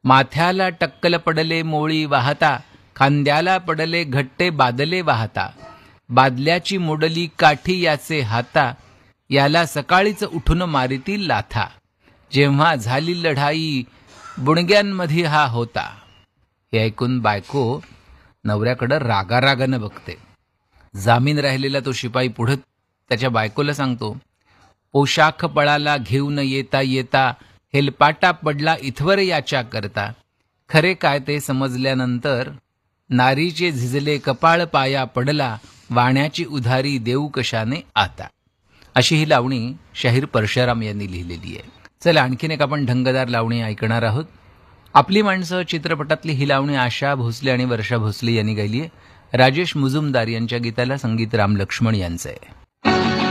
माथ्याला टक्कल पडले मोळी वाहता, खांद्याला पडले घट्टे बादले वाहता, बादल्याची मोडली काठी याचे हाता, याला सकाळीच उठून मारितील लाथा, जेव्हा झाली लढाई बुणग्यांमध्ये हा होता. हे ऐकून बायको नवऱ्याकडं रागारागानं बघते. जामीन राहिलेला तो शिपाई पुढे त्याच्या बायकोला सांगतो, पोशाख पळाला घेऊन येता येता, हेलपाटा पडला इथवर याच्या करता, खरे काय ते समजल्यानंतर, नारीचे झिजले कपाळ पाया पडला, वाण्याची उधारी देऊ कशाने आता. अशी ही लावणी शाहीर परशुराम यांनी लिहिलेली आहे. चला आणखीन एक आपण ढंगदार लावणी ऐकणार आहोत. आपली माणसं चित्रपटातली ही लावणी आशा भोसले आणि वर्षा भोसले यांनी गायली आहे. राजेश मुजुमदार यांच्या गीताला संगीत राम लक्ष्मण यांचं आहे.